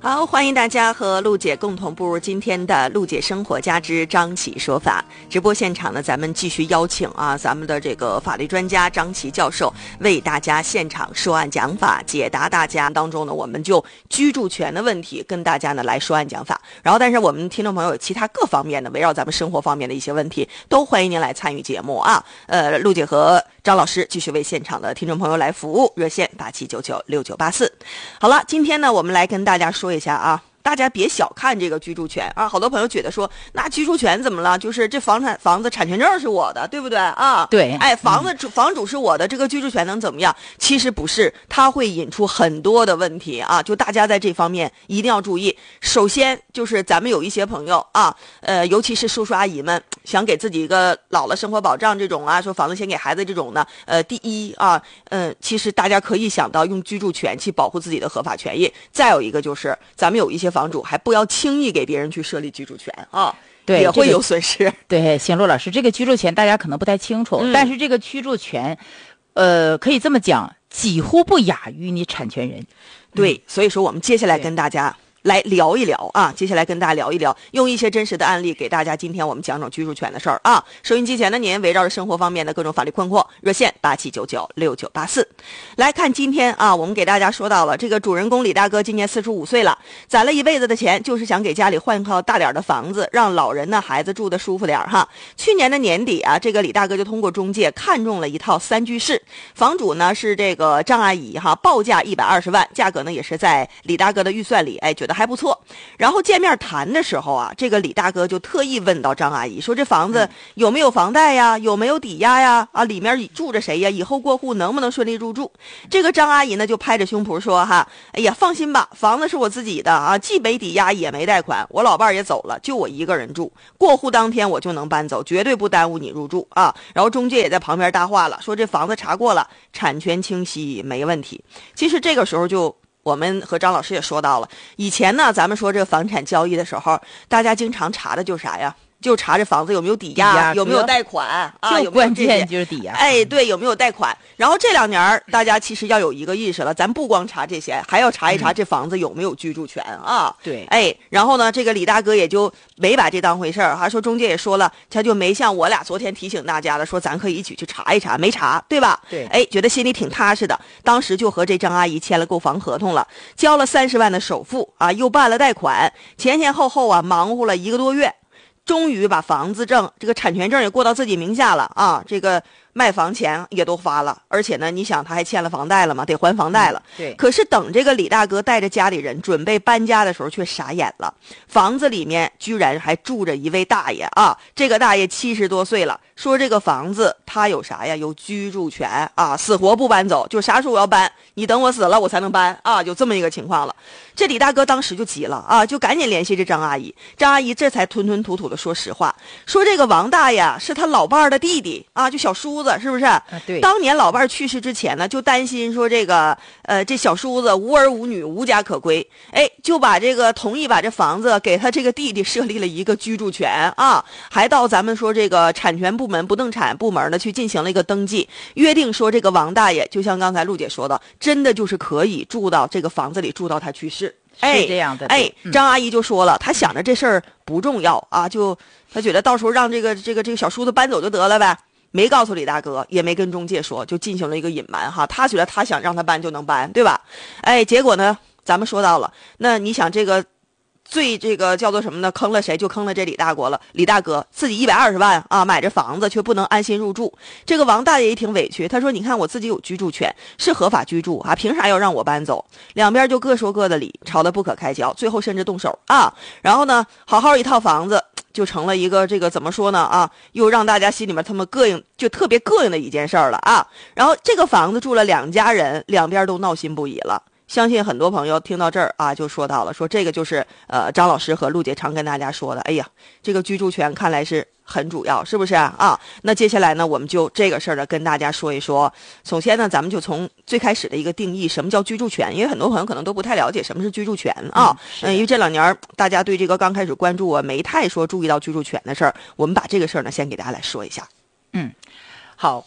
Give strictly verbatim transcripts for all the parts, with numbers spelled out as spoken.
好，欢迎大家和陆姐共同步入今天的陆姐生活家之张琪说法直播现场呢，咱们继续邀请啊，咱们的这个法律专家张琪教授为大家现场说案讲法，解答大家当中呢，我们就居住权的问题跟大家呢来说案讲法。然后，但是我们听众朋友有其他各方面的围绕咱们生活方面的一些问题，都欢迎您来参与节目啊。呃，陆姐和张老师继续为现场的听众朋友来服务，热线八七九九六九八四。好了，今天呢，我们来跟大家说一下啊。大家别小看这个居住权啊！好多朋友觉得说，那居住权怎么了？就是这房产房子产权证是我的，对不对啊？ 对， 哎，房子主、嗯、房主是我的，这个居住权能怎么样？其实不是，它会引出很多的问题啊！就大家在这方面一定要注意。首先就是咱们有一些朋友啊，呃，尤其是叔叔阿姨们，想给自己一个老了生活保障这种啊，说房子先给孩子这种呢，呃，第一啊，嗯、呃，其实大家可以想到用居住权去保护自己的合法权益。再有一个就是，咱们有一些房主还不要轻易给别人去设立居住权啊， 对， 也会有损失。 这个、对，行，陆老师，这个居住权大家可能不太清楚，嗯、但是这个居住权，呃，可以这么讲，几乎不亚于你产权人。 对，嗯、所以说我们接下来跟大家来聊一聊啊，接下来跟大家聊一聊，用一些真实的案例给大家今天我们讲讲居住权的事儿啊。收音机前的您围绕着生活方面的各种法律困惑，热线八七九九六九八四。来看今天啊，我们给大家说到了这个主人公李大哥今年四十五岁了，攒了一辈子的钱，就是想给家里换一套大点的房子，让老人呢孩子住得舒服点哈。去年的年底啊，这个李大哥就通过中介看中了一套三居室，房主呢是这个张阿姨哈，报价一百二十万，价格呢也是在李大哥的预算里，哎，觉得还不错。然后见面谈的时候啊，这个李大哥就特意问到张阿姨说，这房子有没有房贷呀，有没有抵押呀，啊，里面住着谁呀，以后过户能不能顺利入住。这个张阿姨呢就拍着胸脯说哈，哎呀，放心吧，房子是我自己的啊，既没抵押也没贷款，我老伴儿也走了，就我一个人住，过户当天我就能搬走，绝对不耽误你入住啊。然后中介也在旁边搭话了，说这房子查过了，产权清晰没问题。其实这个时候就我们和张老师也说到了，以前呢咱们说这个房产交易的时候，大家经常查的就是啥呀，就查这房子有没有抵押，抵押有没有贷款啊， 就关键就是抵押。 哎，对，有没有贷款。然后这两年大家其实要有一个意识了，咱不光查这些，还要查一查这房子有没有居住权啊。 对， 哎，然后呢，这个李大哥也就没把这当回事儿，还说中介也说了，他就没像我俩昨天提醒大家的说，咱可以一起去查一查，没查，对吧？ 对， 哎，觉得心里挺踏实的，当时就和这张阿姨签了购房合同了，交了三十万的首付啊，又办了贷款，前前后后啊忙活了一个多月。终于把房子证这个产权证也过到自己名下了啊，这个卖房钱也都发了，而且呢，你想他还欠了房贷了嘛，得还房贷了。 嗯、对。 可是等这个李大哥带着家里人准备搬家的时候，却傻眼了，房子里面居然还住着一位大爷啊！这个大爷七十多岁了，说这个房子他有啥呀？有居住权啊，死活不搬走，就啥时候我要搬，你等我死了我才能搬啊，有这么一个情况了。这李大哥当时就急了啊，就赶紧联系这张阿姨，张阿姨这才吞吞吐吐的说实话，说这个王大爷是他老伴儿的弟弟啊，就小叔子，是不是？ 啊，对。 当年老伴儿去世之前呢，就担心说这个呃这小叔子无儿无女，无家可归，哎，就把这个同意把这房子给他这个弟弟设立了一个居住权啊，还到咱们说这个产权部门、不动产部门呢去进行了一个登记，约定说这个王大爷就像刚才陆姐说的，真的就是可以住到这个房子里，住到他去世。 哎，是这样的。 哎，张阿姨就说了，她想着这事儿不重要啊，就她觉得到时候让这个这个这个小叔子搬走就得了呗，没告诉李大哥，也没跟中介说，就进行了一个隐瞒哈。他觉得他想让他搬就能搬，对吧？哎，结果呢，咱们说到了，那你想这个最这个叫做什么呢？坑了谁就坑了这李大国了。李大哥自己一百二十万啊买着房子，却不能安心入住。这个王大爷也挺委屈，他说：“你看我自己有居住权，是合法居住啊，凭啥要让我搬走？”两边就各说各的理，吵得不可开交，最后甚至动手啊。然后呢，好好一套房子就成了一个这个怎么说呢啊，又让大家心里面他们膈应，就特别膈应的一件事儿了啊。然后这个房子住了两家人，两边都闹心不已了。相信很多朋友听到这儿啊，就说到了，说这个就是呃张老师和陆姐常跟大家说的，哎呀，这个居住权看来是很主要，是不是啊？那接下来呢，我们就这个事儿呢跟大家说一说。首先呢，咱们就从最开始的一个定义，什么叫居住权？因为很多朋友可能都不太了解什么是居住权啊。嗯，嗯因为这两年大家对这个刚开始关注啊，没太说注意到居住权的事儿，我们把这个事儿呢先给大家来说一下。 嗯，好。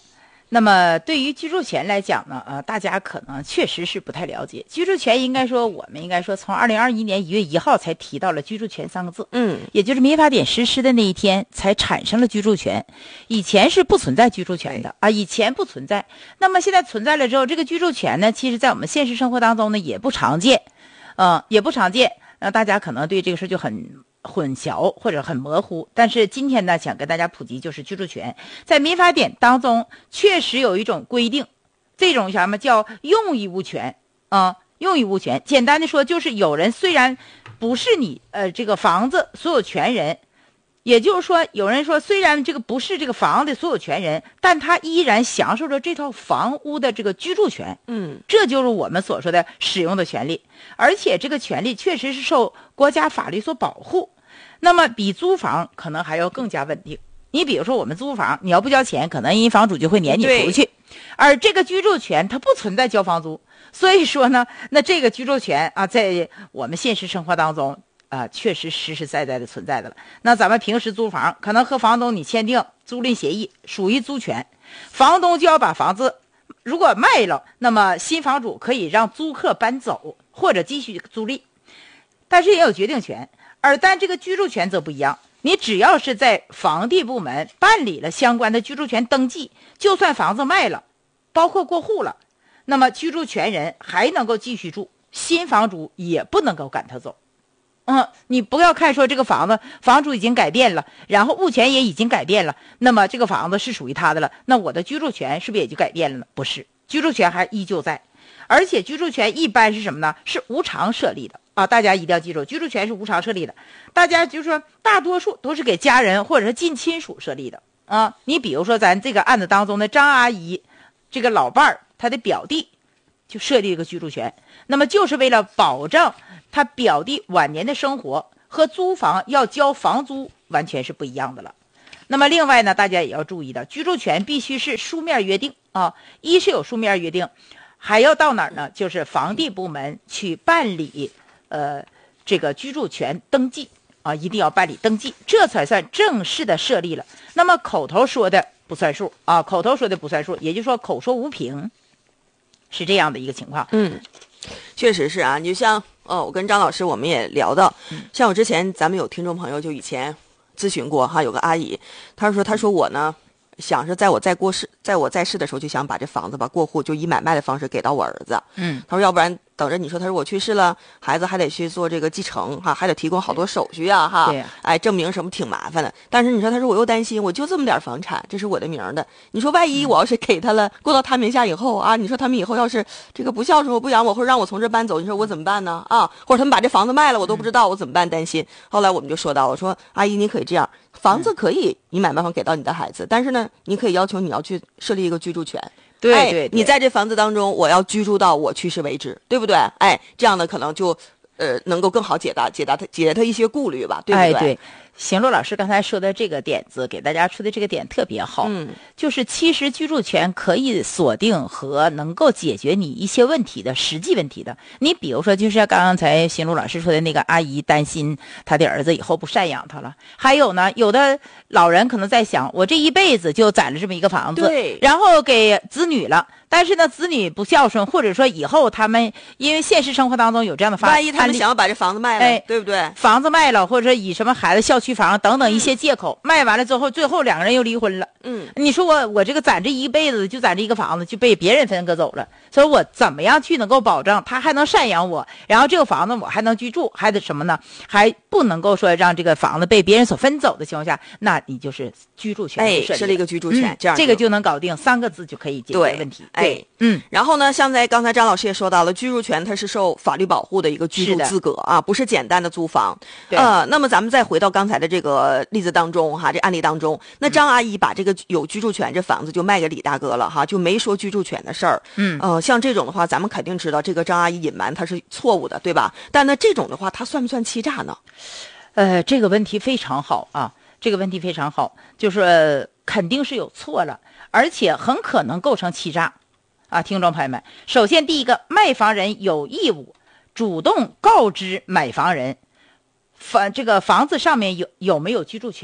那么对于居住权来讲呢，呃，大家可能确实是不太了解。居住权应该说，我们应该说从二零二一年一月一号才提到了居住权三个字， 嗯， 也就是民法典实施的那一天才产生了居住权。以前是不存在居住权的啊，以前不存在。那么现在存在了之后，这个居住权呢，其实在我们现实生活当中呢也不常见，嗯、呃，也不常见。那大家可能对这个事就很混淆或者很模糊，但是今天呢，想跟大家普及，就是居住权在民法典当中确实有一种规定，这种什么叫用益物权啊、呃？用益物权，简单的说就是有人虽然不是你呃这个房子所有权人，也就是说有人说虽然这个不是这个房子的所有权人，但他依然享受着这套房屋的这个居住权。 嗯， 这就是我们所说的使用的权利，而且这个权利确实是受国家法律所保护。那么比租房可能还要更加稳定。你比如说我们租房，你要不交钱，可能人房主就会撵你出去。而这个居住权它不存在交房租，所以说呢，那这个居住权啊，在我们现实生活当中啊，确实实实在在的存在的了。那咱们平时租房，可能和房东你签订租赁协议，属于租权，房东就要把房子如果卖了，那么新房主可以让租客搬走或者继续租赁，但是也有决定权。而但这个居住权则不一样，你只要是在房地部门办理了相关的居住权登记，就算房子卖了，包括过户了，那么居住权人还能够继续住，新房主也不能够赶他走。嗯，你不要看说这个房子房主已经改变了，然后物权也已经改变了，那么这个房子是属于他的了，那我的居住权是不是也就改变了呢？不是，居住权还依旧在。而且居住权一般是什么呢？是无偿设立的啊！大家一定要记住，居住权是无偿设立的。大家就是说，大多数都是给家人或者是近亲属设立的啊。你比如说，咱这个案子当中的张阿姨，这个老伴儿他的表弟就设立一个居住权，那么就是为了保障他表弟晚年的生活，和租房要交房租完全是不一样的了。那么另外呢，大家也要注意的，居住权必须是书面约定啊，一是有书面约定。还要到哪儿呢？就是房地部门去办理，呃，这个居住权登记啊，一定要办理登记，这才算正式的设立了。那么口头说的不算数啊，口头说的不算数，也就是说口说无凭，是这样的一个情况。 嗯，确实是啊。你就像哦，我跟张老师我们也聊到，像我之前咱们有听众朋友就以前咨询过哈，有个阿姨，她说她说我呢。想是在我在过世，在我在世的时候，就想把这房子吧过户，就以买卖的方式给到我儿子。 嗯， 他说要不然等着你说，他说我去世了，孩子还得去做这个继承哈，还得提供好多手续啊哈。 对啊， 哎，证明什么挺麻烦的。但是你说，他说我又担心，我就这么点房产，这是我的名的。你说万一我要是给他了，过到他名下以后啊，你说他们以后要是这个不孝顺我不养我，或者让我从这搬走，你说我怎么办呢？啊，或者他们把这房子卖了，我都不知道我怎么办，担心。后来我们就说到，我说阿姨你可以这样。房子可以以买卖方给到你的孩子，但是呢，你可以要求你要去设立一个居住权。 对对对， 哎，你在这房子当中，我要居住到我去世为止，对不对？哎，这样的可能就呃能够更好解答解答他解决他一些顾虑吧，对不对？ 哎，对。邢璐老师刚才说的这个点子，给大家出的这个点特别好， 嗯， 就是其实居住权可以锁定和能够解决你一些问题的实际问题的。你比如说，就是刚刚才邢璐老师说的那个阿姨担心她的儿子以后不赡养他了，还有呢，有的老人可能在想，我这一辈子就攒了这么一个房子， 对， 然后给子女了。但是呢，子女不孝顺，或者说以后他们因为现实生活当中有这样的发， 万一他们想要把这房子卖了， 哎， 对不对？ 房子卖了，或者说以什么孩子校区房等等一些借口、嗯、卖完了之后，最后两个人又离婚了。 嗯， 你说我我这个攒这一辈子就攒这一个房子就被别人分割走了，所以我怎么样去能够保证他还能赡养我，然后这个房子我还能居住，还得什么呢？还不能够说让这个房子被别人所分走的情况下，那你就是居住权哎，设立一个居住权， 嗯、 这样这个就能搞定，三个字就可以解决问题。 对，哎， 嗯。 然后呢，像在刚才张老师也说到了，居住权它是受法律保护的一个居住资格啊，不是简单的租房。呃，那么咱们再回到刚才的这个例子当中哈，这案例当中，那张阿姨把这个有居住权这房子就卖给李大哥了哈，就没说居住权的事儿。 嗯， 呃，像这种的话，咱们肯定知道这个张阿姨隐瞒她是错误的，对吧？但那这种的话，她算不算欺诈呢？ 呃，这个问题非常好啊，这个问题非常好，就是、呃、肯定是有错了，而且很可能构成欺诈。啊，听众朋友们，首先第一个，卖房人有义务主动告知买房人，房这个房子上面有有没有居住权。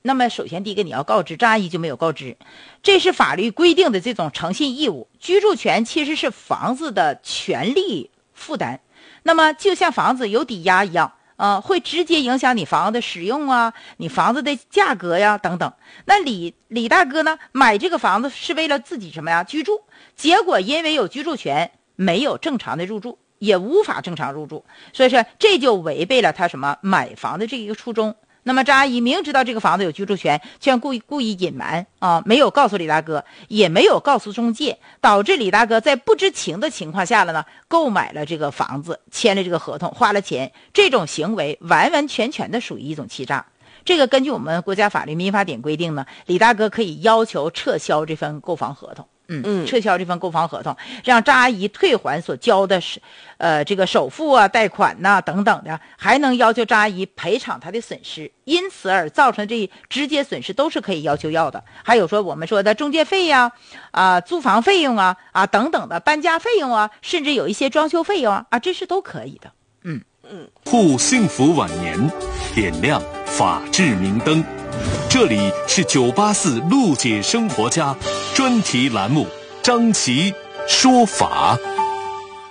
那么首先第一个你要告知，张阿姨就没有告知，这是法律规定的这种诚信义务。居住权其实是房子的权利负担，那么就像房子有抵押一样，呃，会直接影响你房子的使用啊，你房子的价格呀等等。那李李大哥呢，买这个房子是为了自己什么呀？居住，结果因为有居住权，没有正常的入住，也无法正常入住，所以说这就违背了他什么买房的这一个初衷。那么张阿姨明知道这个房子有居住权，却故意故意隐瞒啊，没有告诉李大哥，也没有告诉中介，导致李大哥在不知情的情况下了呢，购买了这个房子，签了这个合同，花了钱，这种行为完完全全的属于一种欺诈。这个根据我们国家法律民法典规定呢，李大哥可以要求撤销这份购房合同。嗯嗯，撤销这份购房合同，让张阿姨退还所交的是，呃，这个首付啊、贷款呐、啊、等等的，还能要求张阿姨赔偿她的损失，因此而造成这直接损失都是可以要求要的。还有说我们说的中介费呀、啊、啊租房费用啊、啊等等的搬家费用啊，甚至有一些装修费用啊，啊这是都可以的。嗯嗯，护幸福晚年，点亮法治明灯。这里是九八四路解生活家专题栏目，张琪说法。